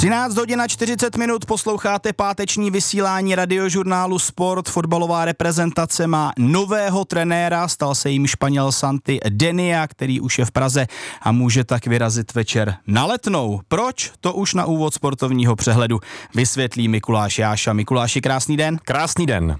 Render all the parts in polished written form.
13 hodin a 40 minut, posloucháte páteční vysílání Radiožurnálu Sport. Fotbalová reprezentace má nového trenéra, stal se jim Španěl Santi Denia, který už je v Praze a může tak vyrazit večer na Letnou. Proč? To už na úvod sportovního přehledu vysvětlí Mikuláš Jáša. Mikuláši, krásný den. Krásný den.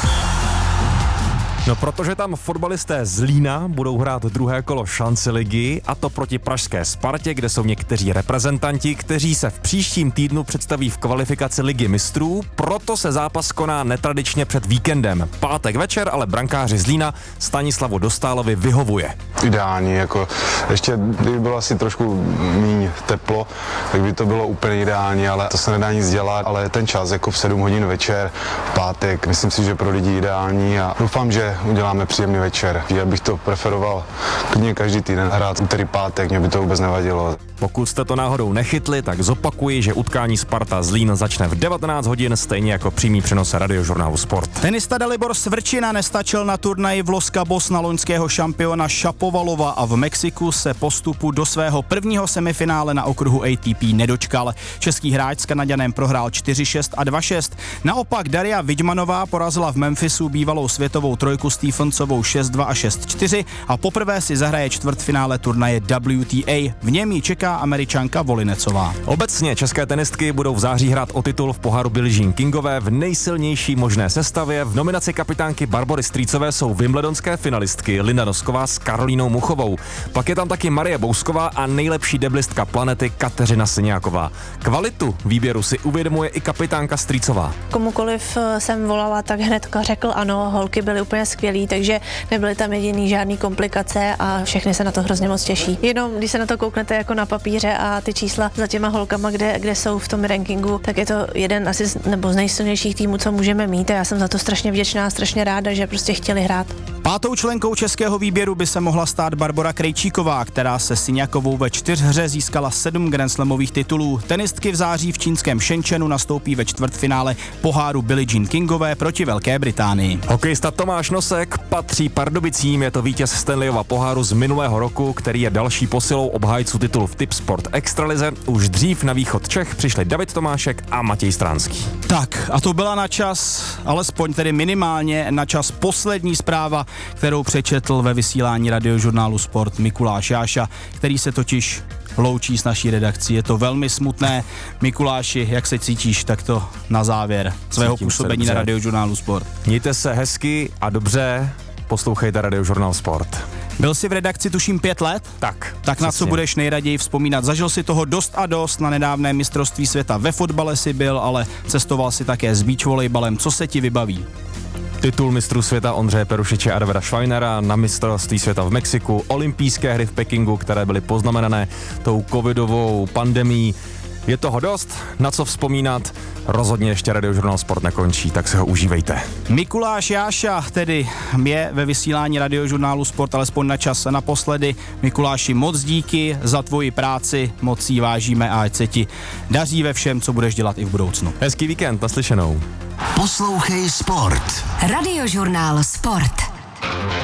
No, protože tam fotbalisté z Lína budou hrát druhé kolo šance ligy, a to proti pražské Spartě, kde jsou někteří reprezentanti, kteří se v příštím týdnu představí v kvalifikaci Ligy mistrů, proto se zápas koná netradičně před víkendem. Pátek večer, ale brankáři z Lína Stanislavu Dostálovi vyhovuje. Ideální, jako ještě kdyby bylo asi trošku méně teplo, tak by to bylo úplně ideální, ale to se nedá nic dělat, ale ten čas jako v 7 hodin večer, v pátek, myslím si, že pro lidi ideální a doufám, že uděláme příjemný večer. Já bych to preferoval klidně každý týden hrát úterý, pátek, mě by to vůbec nevadilo. Pokud jste to náhodou nechytli, tak zopakuji, že utkání Sparta Zlín začne v 19 hodin, stejně jako přímý přenos Radiožurnálu Sport. Tenista Dalibor Svrčina nestačil na turnaji v Los Cabos na loňského šampiona Šapovalova a v Mexiku se postupu do svého prvního semifinále na okruhu ATP nedočkal. Český hráč s Kanaďanem prohrál 4-6 a 2-6. Naopak Daria Vidmanová porazila v Memphisu bývalou světovou trojku Stephensovou 6-2 a 6-4 a poprvé si zahraje čtvrtfinále turnaje WTA. V něm ji čeká Američanka Volinecová. Obecně české tenistky budou v září hrát o titul v poháru Billie Jean Kingové v nejsilnější možné sestavě. V nominaci kapitánky Barbory Strýcové jsou wimbledonské finalistky Linda Nosková s Karolínou Muchovou. Pak je tam taky Marie Bousková a nejlepší deblistka planety Kateřina Syňáková. Kvalitu výběru si uvědomuje i kapitánka Strýcová. Komukoliv jsem volala, tak hned řekl ano, holky byly úplně skvělý, takže nebyly tam jediný žádný komplikace a všechny se na to hrozně moc těší. Jenom když se na to kouknete jako na papíře a ty čísla za těma holkama, kde jsou v tom rankingu, tak je to jeden asi z nejsilnějších týmů, co můžeme mít a já jsem za to strašně vděčná, strašně ráda, že prostě chtěli hrát. Pátou členkou českého výběru by se mohla stát Barbora Krejčíková, která se Syňákovou ve 4hře získala 7 grandslamových titulů. Tenistky v září v čínském Shenzhenu nastoupí ve čtvrtfinále poháru Billie Jean Kingové proti Velké Británii. Hokejista Tomáš Nosek patří Pardubicím, je to vítěz Stanleyova poháru z minulého roku, který je další posilou obhájců titulu v Tipsport Extralize. Už dřív na východ Čech přišli David Tomášek a Matěj Stránský. Tak a to byla na čas, alespoň tedy minimálně na čas poslední zpráva, kterou přečetl ve vysílání Radiožurnálu Sport Mikuláš Jáša, který se totiž loučí s naší redakcí. Je to velmi smutné. Mikuláši, jak se cítíš takto na závěr svého působení na Radiožurnálu Sport? Mějte se hezky a dobře, poslouchejte Radiožurnál Sport. Byl jsi v redakci tuším 5 let? Tak na co budeš nejraději vzpomínat? Zažil si toho dost a dost, na nedávné mistrovství světa ve fotbale si byl, ale cestoval si také s beach volejbalem. Co se ti vybaví? Titul mistrů světa Ondřeje Perušiče a Davida Schweinera na mistrovství světa v Mexiku, olympijské hry v Pekingu, které byly poznamenané tou covidovou pandemií. Je toho dost, na co vzpomínat, rozhodně ještě Radiožurnál Sport nekončí, tak se ho užívejte. Mikuláš Jáša tedy je ve vysílání Radiožurnálu Sport alespoň na čas naposledy. Mikuláši, moc díky za tvoji práci, moc si vážíme a ať se ti daří ve všem, co budeš dělat i v budoucnu. Hezký víkend, naslyšenou. Poslouchej Sport. Radiožurnál Sport.